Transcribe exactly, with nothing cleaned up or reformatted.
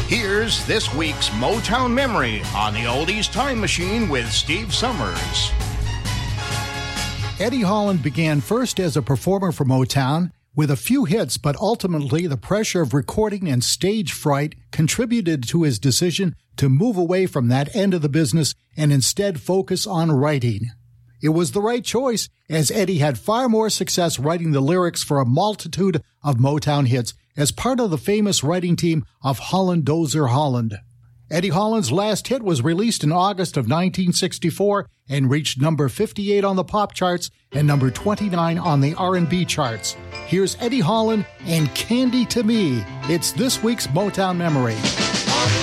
Here's this week's Motown Memory on the Oldies Time Machine with Steve Summers. Eddie Holland began first as a performer for Motown with a few hits, but ultimately the pressure of recording and stage fright contributed to his decision to move away from that end of the business and instead focus on writing. It was the right choice, as Eddie had far more success writing the lyrics for a multitude of Motown hits as part of the famous writing team of Holland Dozier Holland. Eddie Holland's last hit was released in August of nineteen sixty-four and reached number fifty-eight on the pop charts and number twenty-nine on the R and B charts. Here's Eddie Holland and Candy to Me. It's this week's Motown Memory.